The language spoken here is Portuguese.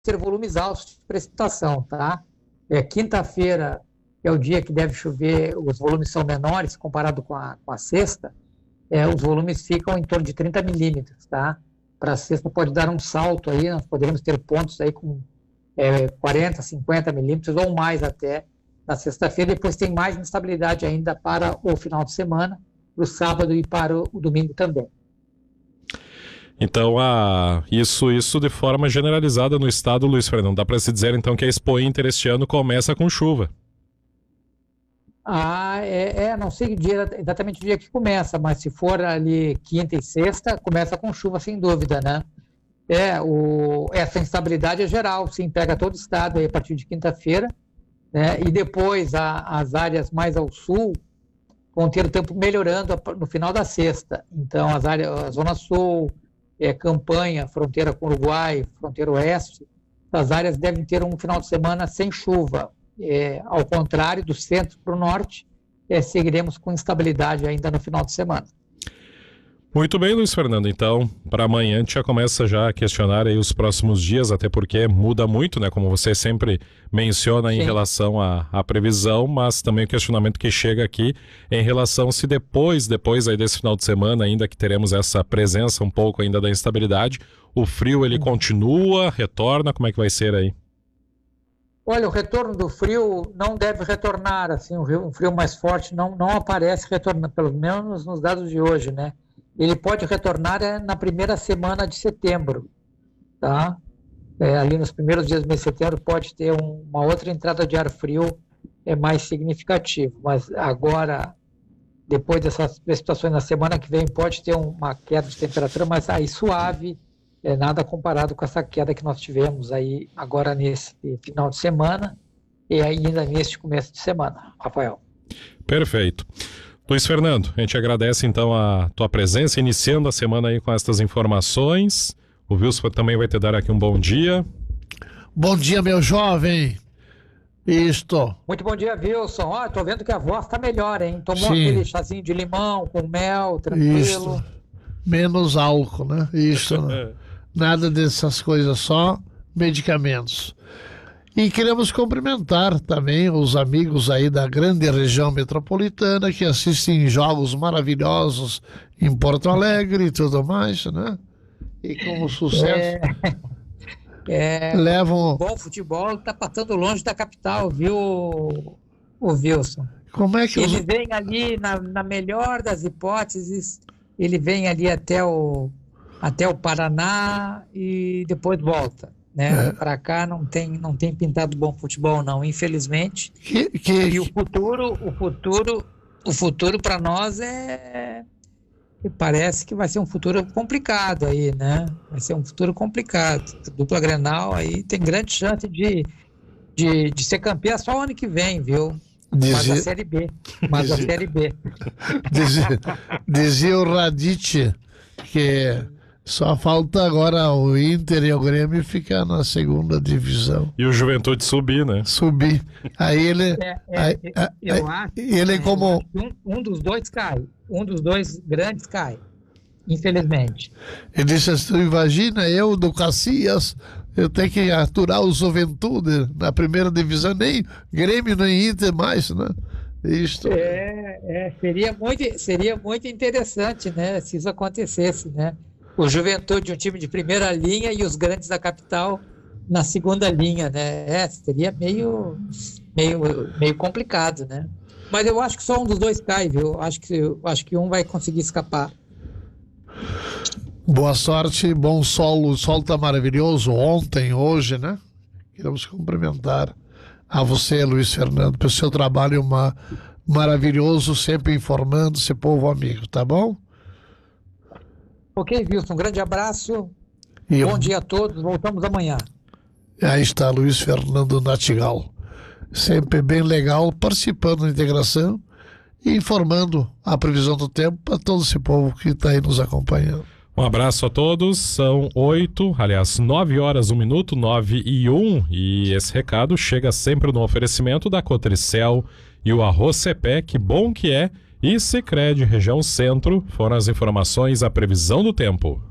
ser volumes altos de precipitação, tá? Quinta-feira é o dia que deve chover, os volumes são menores comparado com a sexta, os volumes ficam em torno de 30 milímetros, tá? Para a sexta pode dar um salto aí, nós poderemos ter pontos aí com 40, 50 milímetros ou mais até na sexta-feira. Depois tem mais instabilidade ainda para o final de semana, para o sábado e para o domingo também. Então, isso de forma generalizada no estado, Luiz Fernando. Dá para se dizer, então, que a Expo Inter este ano começa com chuva. Não sei exatamente o dia que começa, mas se for ali quinta e sexta, começa com chuva, sem dúvida, né? Essa instabilidade é geral, sim, pega todo o estado aí a partir de quinta-feira, né? E depois as áreas mais ao sul vão ter o tempo melhorando no final da sexta. Então, a Zona Sul, Campanha, fronteira com o Uruguai, fronteira oeste, as áreas devem ter um final de semana sem chuva. Ao contrário, do centro para o norte, seguiremos com instabilidade ainda no final de semana. Muito bem, Luiz Fernando. Então, para amanhã a gente já começa já a questionar aí os próximos dias, até porque muda muito, né? Como você sempre menciona. Sim. Em relação à previsão, mas também o questionamento que chega aqui em relação se depois aí desse final de semana, ainda que teremos essa presença um pouco ainda da instabilidade, o frio ele continua, retorna, como é que vai ser aí? Olha, o retorno do frio não deve retornar, assim, um frio mais forte não aparece retornando, pelo menos nos dados de hoje, né? Ele pode retornar na primeira semana de setembro, tá? Ali nos primeiros dias do mês de setembro pode ter uma outra entrada de ar frio mais significativo, mas agora, depois dessas precipitações na semana que vem, pode ter uma queda de temperatura, mas aí suave, nada comparado com essa queda que nós tivemos aí agora nesse final de semana e ainda neste começo de semana, Rafael. Perfeito. Luiz Fernando, a gente agradece então a tua presença, iniciando a semana aí com estas informações. O Wilson também vai te dar aqui um bom dia. Bom dia, meu jovem. Isto. Muito bom dia, Wilson. Tô vendo que a voz tá melhor, hein? Tomou aquele chazinho de limão com mel, tranquilo. Isto. Menos álcool, né? Isso, né? Nada dessas coisas, só medicamentos. E queremos cumprimentar também os amigos aí da grande região metropolitana que assistem jogos maravilhosos em Porto Alegre e tudo mais, né? E com sucesso levam... O bom futebol está passando longe da capital, viu, o Wilson? Como é que ele vem ali, na melhor das hipóteses, ele vem ali até o Paraná e depois volta. Né? Para cá não tem pintado bom futebol, não, infelizmente. E o futuro para nós parece que vai ser um futuro complicado aí, né? Vai ser um futuro complicado. A dupla Grenal aí tem grande chance de ser campeã só o ano que vem, viu? Mas a Série B. A Série B. Dizia o Raditz que só falta agora o Inter e o Grêmio ficar na segunda divisão. E o Juventude subir, né? Subir. Aí ele... eu acho que um dos dois cai. Um dos dois grandes cai. Infelizmente. Ele disse assim, imagina eu do Caxias, eu tenho que aturar o Juventude na primeira divisão, nem Grêmio nem Inter mais, né? Isto. Seria muito interessante, né? Se isso acontecesse, né? O Juventude, um time de primeira linha, e os grandes da capital na segunda linha, né? Seria meio complicado, né? Mas eu acho que só um dos dois cai, viu? Acho que um vai conseguir escapar. Boa sorte, bom sol. O sol tá maravilhoso ontem, hoje, né? Queremos cumprimentar a você, Luiz Fernando, pelo seu trabalho maravilhoso, sempre informando esse povo amigo, tá bom? Ok, Wilson, um grande abraço, bom dia a todos, voltamos amanhã. Aí está Luiz Fernando Natigal, sempre bem legal, participando da integração e informando a previsão do tempo para todo esse povo que está aí nos acompanhando. Um abraço a todos, são 9 horas, 1 minuto, 9 e 1, e esse recado chega sempre no oferecimento da Cotricel e o Arroz Cepé, que bom que é, e Sicredi, região centro, foram as informações, a previsão do tempo.